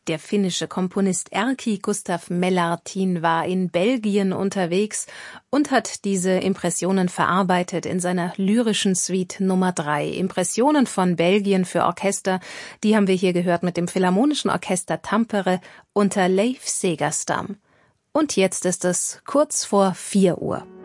Der finnische Komponist Erkki Gustav Mellartin war in Belgien unterwegs und hat diese Impressionen verarbeitet in seiner lyrischen Suite Nummer 3. Impressionen von Belgien für Orchester, die haben wir hier gehört mit dem Philharmonischen Orchester Tampere unter Leif Segerstam. Und jetzt ist es kurz vor 4 Uhr.